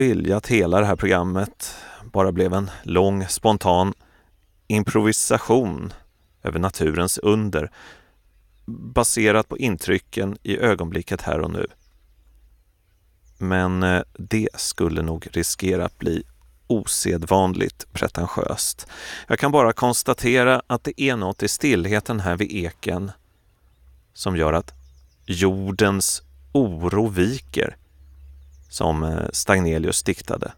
vilja att hela det här programmet bara blev en lång, spontan improvisation över naturens under, baserat på intrycken i ögonblicket här och nu. Men det skulle nog riskera att bli osedvanligt pretentiöst. Jag kan bara konstatera att det är något i stillheten här vid eken som gör att jordens oro viker, som Stagnelius diktade.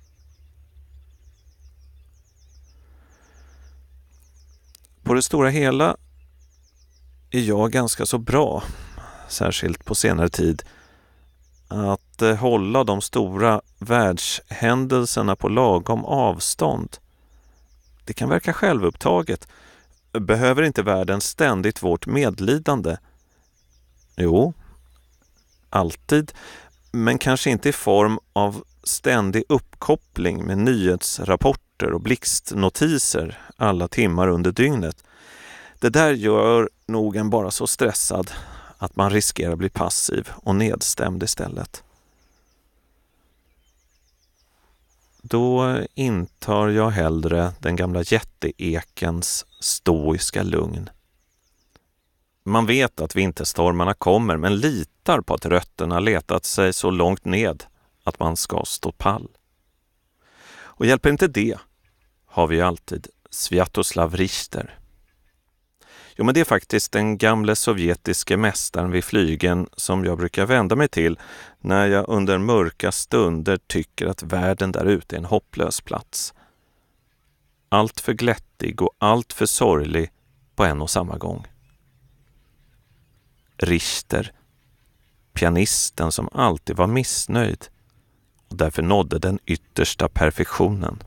På det stora hela är jag ganska så bra, särskilt på senare tid, att hålla de stora världshändelserna på lagom avstånd. Det kan verka självupptaget. Behöver inte världen ständigt vårt medlidande? Jo, alltid, men kanske inte i form av ständig uppkoppling med nyhetsrapporter och blixtnotiser alla timmar under dygnet. Det där gör nog en bara så stressad att man riskerar att bli passiv och nedstämd istället. Då intar jag hellre den gamla jätteekens stoiska lugn. Man vet att vinterstormarna kommer, men litar på att rötterna letat sig så långt ned att man ska stå pall. Och hjälper inte det har vi alltid Sviatoslav Richter. Jo, men det är faktiskt den gamle sovjetiske mästaren vid flygen som jag brukar vända mig till när jag under mörka stunder tycker att världen där ute är en hopplös plats. Allt för glättig och allt för sorglig på en och samma gång. Richter, pianisten som alltid var missnöjd och därför nådde den yttersta perfektionen.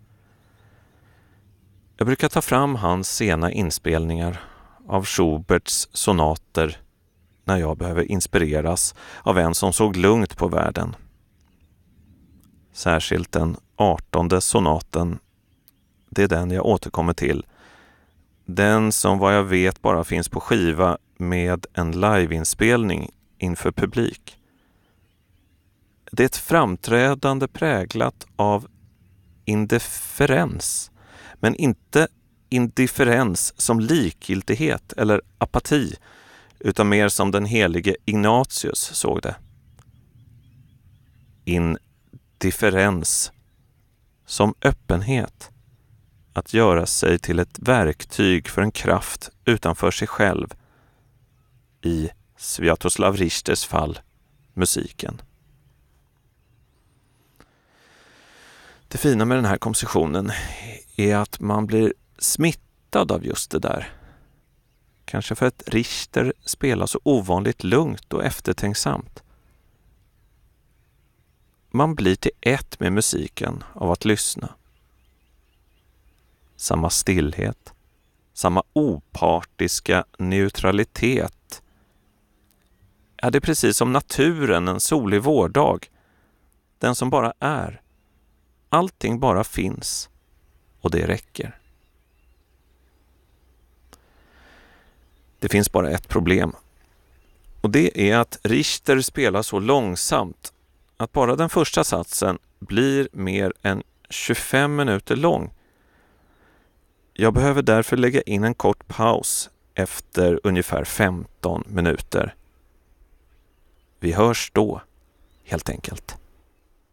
Jag brukar ta fram hans sena inspelningar av Schuberts sonater när jag behöver inspireras av en som såg lugnt på världen. Särskilt den 18:e sonaten, det är den jag återkommer till. Den som vad jag vet bara finns på skiva med en liveinspelning inför publik. Det är ett framträdande präglat av indifferens, men inte indifferens som likgiltighet eller apati, utan mer som den helige Ignatius såg det. Indifferens som öppenhet, att göra sig till ett verktyg för en kraft utanför sig själv, i Sviatoslav Richters fall musiken. Det fina med den här kompositionen är att man blir smittad av just det där. Kanske för att Richter spelar så ovanligt lugnt och eftertänksamt. Man blir till ett med musiken av att lyssna. Samma stillhet, samma opartiska neutralitet. Ja, det är precis som naturen en solig vårdag. Den som bara är. Allting bara finns och det räcker. Det finns bara ett problem. Och det är att Richter spelar så långsamt att bara den första satsen blir mer än 25 minuter lång. Jag behöver därför lägga in en kort paus efter ungefär 15 minuter. Vi hörs då, helt enkelt.